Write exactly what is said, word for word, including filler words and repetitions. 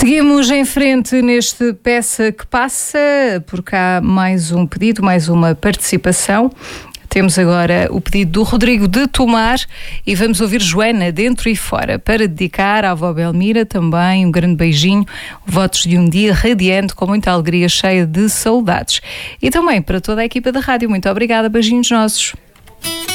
Seguimos em frente neste Peça que Passa, por cá mais um pedido, mais uma participação. Temos agora o pedido do Rodrigo de Tomar e vamos ouvir Joana, Dentro e Fora, para dedicar à avó Belmira também um grande beijinho, votos de um dia radiante, com muita alegria, cheia de saudades. E também para toda a equipa da rádio, muito obrigada, beijinhos nossos.